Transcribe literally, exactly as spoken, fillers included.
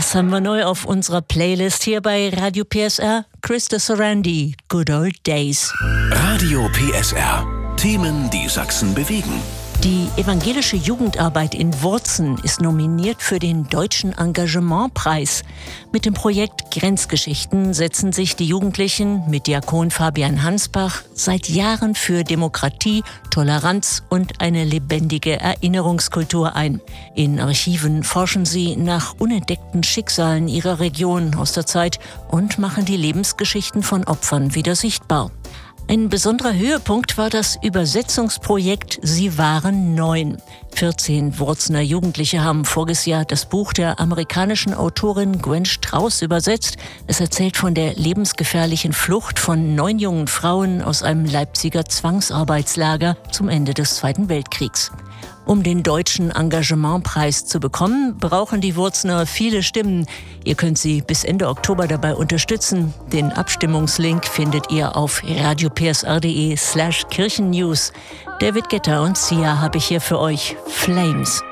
Das haben wir neu auf unserer Playlist hier bei Radio P S R. Krista Sorandi, Good Old Days. Radio P S R. Themen, die Sachsen bewegen. Die evangelische Jugendarbeit in Wurzen ist nominiert für den Deutschen Engagementpreis. Mit dem Projekt Grenzgeschichten setzen sich die Jugendlichen mit Diakon Fabian Hansbach seit Jahren für Demokratie, Toleranz und eine lebendige Erinnerungskultur ein. In Archiven forschen sie nach unentdeckten Schicksalen ihrer Region aus der Zeit und machen die Lebensgeschichten von Opfern wieder sichtbar. Ein besonderer Höhepunkt war das Übersetzungsprojekt Sie waren neun. vierzehn Wurzener Jugendliche haben voriges Jahr das Buch der amerikanischen Autorin Gwen Strauss übersetzt. Es erzählt von der lebensgefährlichen Flucht von neun jungen Frauen aus einem Leipziger Zwangsarbeitslager zum Ende des Zweiten Weltkriegs. Um den Deutschen Engagementpreis zu bekommen, brauchen die Wurzener viele Stimmen. Ihr könnt sie bis Ende Oktober dabei unterstützen. Den Abstimmungslink findet ihr auf radiopsr.de slash Kirchennews. David Getter und Sia habe ich hier für euch. Flames.